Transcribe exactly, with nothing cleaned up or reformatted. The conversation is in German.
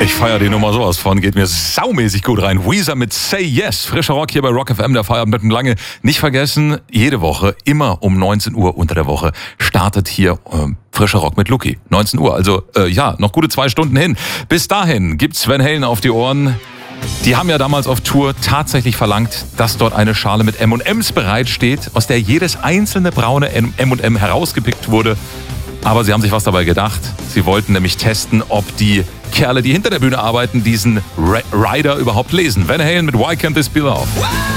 Ich feiere die Nummer sowas von, geht mir saumäßig gut rein. Weezer mit Say Yes, frischer Rock hier bei Rock F M, der Feierabend mit dem Lange. Nicht vergessen, jede Woche, immer um neunzehn Uhr unter der Woche, startet hier äh, frischer Rock mit Luki. neunzehn Uhr, also äh, ja, noch gute zwei Stunden hin. Bis dahin gibt's Van Halen auf die Ohren. Die haben ja damals auf Tour tatsächlich verlangt, dass dort eine Schale mit M und M's bereitsteht, aus der jedes einzelne braune M und M herausgepickt wurde. Aber sie haben sich was dabei gedacht. Sie wollten nämlich testen, ob die Kerle, die hinter der Bühne arbeiten, diesen Rider überhaupt lesen. Van Halen mit Why Can't This Be Love?